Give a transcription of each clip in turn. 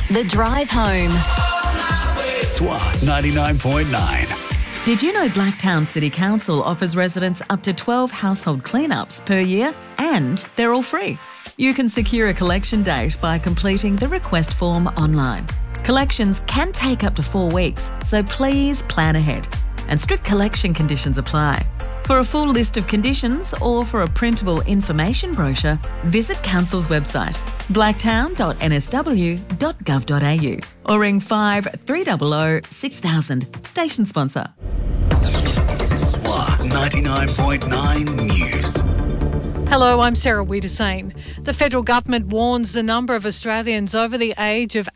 The Drive Home. SWA 99.9. Did you know Blacktown City Council offers residents up to 12 household cleanups per year, and they're all free? You can secure a collection date by completing the request form online. Collections can take up to 4 weeks, so please plan ahead. And strict collection conditions apply. For a full list of conditions or for a printable information brochure, visit Council's website, blacktown.nsw.gov.au, or ring 5300 6000. Station sponsor. SWA 99.9 News. Hello, I'm Sarah Wiedersane. The federal government warns the number of Australians over the age of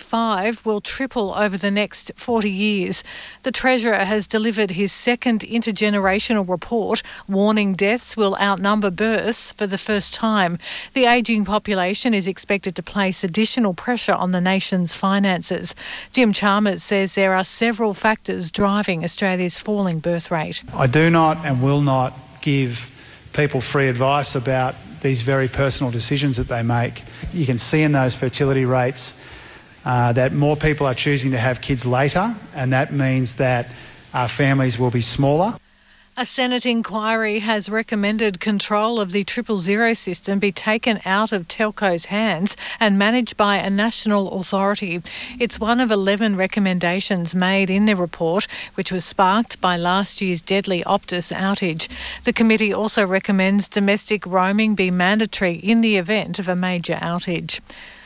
85 will triple over the next 40 years. The Treasurer has delivered his second intergenerational report, warning deaths will outnumber births for the first time. The ageing population is expected to place additional pressure on the nation's finances. Jim Chalmers says there are several factors driving Australia's falling birth rate. I do not and will not give people free advice about these very personal decisions that they make. You can see in those fertility rates that more people are choosing to have kids later, and that means that our families will be smaller. A Senate inquiry has recommended control of the 000 system be taken out of telcos' hands and managed by a national authority. It's one of 11 recommendations made in the report, which was sparked by last year's deadly Optus outage. The committee also recommends domestic roaming be mandatory in the event of a major outage.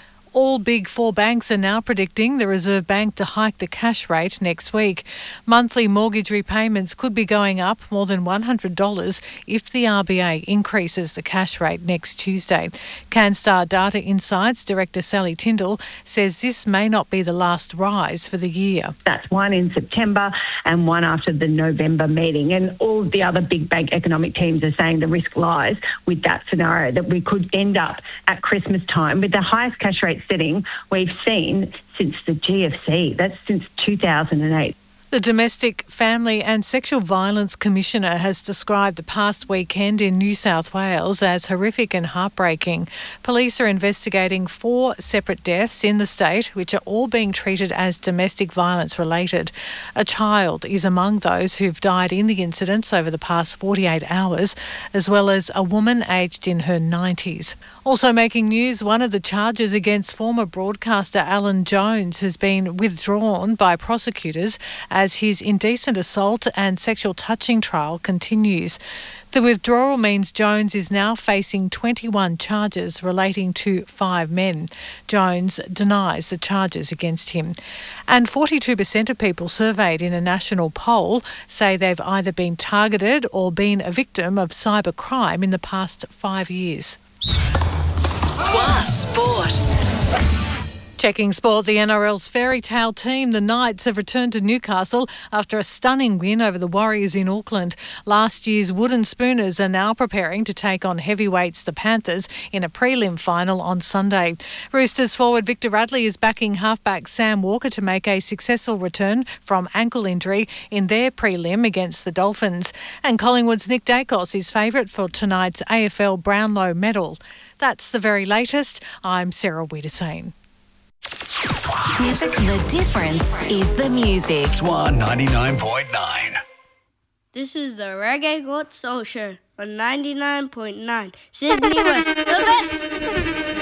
All big four banks are now predicting the Reserve Bank to hike the cash rate next week. Monthly mortgage repayments could be going up more than $100 if the RBA increases the cash rate next Tuesday. Canstar Data Insights Director Sally Tyndall says this may not be the last rise for the year. That's one in September and one after the November meeting. And all of the other big bank economic teams are saying the risk lies with that scenario, that we could end up at Christmas time with the highest cash rate setting we've seen since the GFC. That's since 2008. The Domestic, Family and Sexual Violence Commissioner has described the past weekend in New South Wales as horrific and heartbreaking. Police are investigating 4 separate deaths in the state, which are all being treated as domestic violence related. A child is among those who've died in the incidents over the past 48 hours, as well as a woman aged in her 90s. Also making news, one of the charges against former broadcaster Alan Jones has been withdrawn by prosecutors as his indecent assault and sexual touching trial continues. The withdrawal means Jones is now facing 21 charges relating to 5 men. Jones denies the charges against him. And 42% of people surveyed in a national poll say they've either been targeted or been a victim of cybercrime in the past 5 years. SWA Sport. Checking sport, the NRL's fairy tale team, the Knights, have returned to Newcastle after a stunning win over the Warriors in Auckland. Last year's Wooden Spooners are now preparing to take on heavyweights the Panthers in a prelim final on Sunday. Roosters forward Victor Radley is backing halfback Sam Walker to make a successful return from ankle injury in their prelim against the Dolphins. And Collingwood's Nick Dacos is favourite for tonight's AFL Brownlow medal. That's the very latest. I'm Sarah Wiedersane. Music. The difference is the music. SWA 99.9. This is the Reggae Got Soul Show on 99.9 Sydney West. The best!